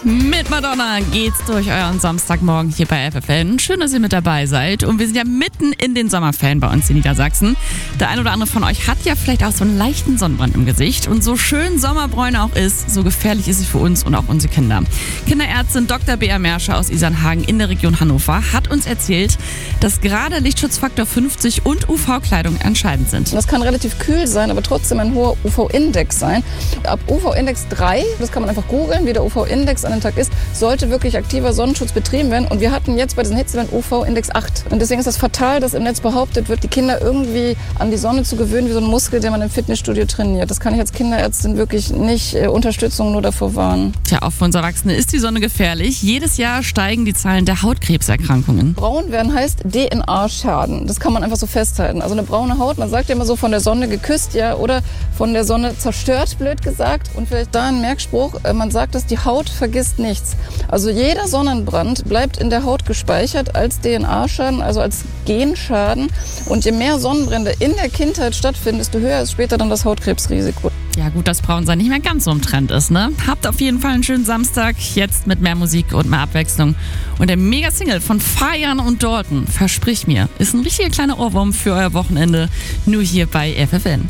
Mit Madonna geht's durch euren Samstagmorgen hier bei FFN. Schön, dass ihr mit dabei seid. Und wir sind ja mitten in den Sommerferien bei uns in Niedersachsen. Der ein oder andere von euch hat ja vielleicht auch so einen leichten Sonnenbrand im Gesicht. Und so schön Sommerbräune auch ist, so gefährlich ist es für uns und auch unsere Kinder. Kinderärztin Dr. Bea Merscher aus Isernhagen in der Region Hannover hat uns erzählt, dass gerade Lichtschutzfaktor 50 und UV-Kleidung entscheidend sind. Das kann relativ kühl sein, aber trotzdem ein hoher UV-Index sein. Ab UV-Index 3, das kann man einfach googeln, wie der UV-Index an den Tag ist, sollte wirklich aktiver Sonnenschutz betrieben werden. Und wir hatten jetzt bei diesen Hitzewellen UV-Index 8. Und deswegen ist das fatal, dass im Netz behauptet wird, die Kinder irgendwie an die Sonne zu gewöhnen, wie so ein Muskel, den man im Fitnessstudio trainiert. Das kann ich als Kinderärztin wirklich nicht Unterstützung nur davor warnen. Tja, auch für uns Erwachsene ist die Sonne gefährlich. Jedes Jahr steigen die Zahlen der Hautkrebserkrankungen. Braun werden heißt DNA-Schaden. Das kann man einfach so festhalten. Also eine braune Haut, man sagt ja immer so von der Sonne geküsst, ja, oder von der Sonne zerstört, blöd gesagt. Und vielleicht da ein Merkspruch, man sagt, dass die Haut vergisst nichts. Also jeder Sonnenbrand bleibt in der Haut gespeichert als DNA-Schaden, also als Genschaden. Und je mehr Sonnenbrände in der Kindheit stattfinden, desto höher ist später dann das Hautkrebsrisiko. Ja gut, dass Braunsein nicht mehr ganz so im Trend ist, ne? Habt auf jeden Fall einen schönen Samstag, jetzt mit mehr Musik und mehr Abwechslung. Und der Mega-Single von Fayan und Dalton, versprich mir, ist ein richtiger kleiner Ohrwurm für euer Wochenende, nur hier bei FFN.